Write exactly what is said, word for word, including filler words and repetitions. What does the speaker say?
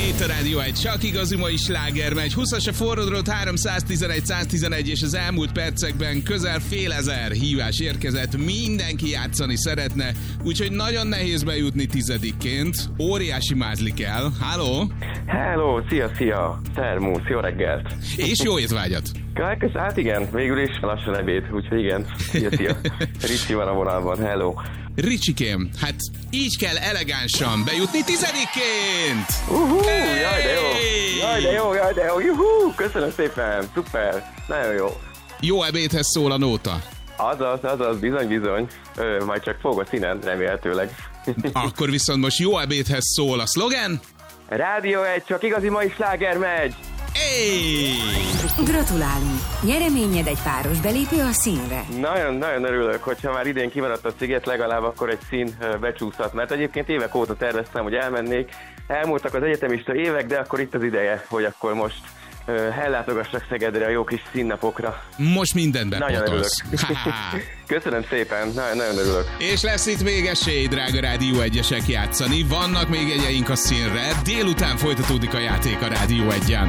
Itt a Rádió egy csak igazi mai sláger megy. húszas a forrodról háromszáztizenegy száztizenegy, és az elmúlt percekben közel fél ezer hívás érkezett. Mindenki játszani szeretne, úgyhogy nagyon nehéz bejutni tizedikként. Óriási mázli kell. Halló! Hello, szia, szia! Szervusz, jó reggelt! És jó étvágyat! Kájkösz, hát igen, végül is lassan ebéd, úgyhogy igen. Szia, szia! Ricsi van a vonalban, hello! Ricsikém, hát így kell elegánsan bejutni tizedikként! Uhú, jaj de jó! Jaj de jó, jaj de jó! Juhú, köszönöm szépen, szuper! Nagyon jó! Jó ebédhez szól a nóta. Azaz, azaz, bizony, bizony. Ö, majd csak fog a színen, remélhetőleg. Akkor viszont most jó ebédhez szól a szlogen. Rádió egy, csak igazi mai sláger megy! Hey! Gratulálunk! Nyereményed egy páros belépő a színre. Nagyon, nagyon örülök, hogyha már idén kimaradt a sziget, legalább akkor egy szín becsúszhat, mert egyébként évek óta terveztem, hogy elmennék. Elmúltak az egyetemista évek, de akkor itt az ideje, hogy akkor most uh, ellátogassak Szegedre a jó kis színnapokra. Most mindent Nagyon örülök. bepotolsz. Köszönöm szépen, nagyon, nagyon örülök. És lesz itt még esély, drága Rádió egyesek játszani. Vannak még jegyeink a színre. Délután folytatódik a játék a Rádió egyen.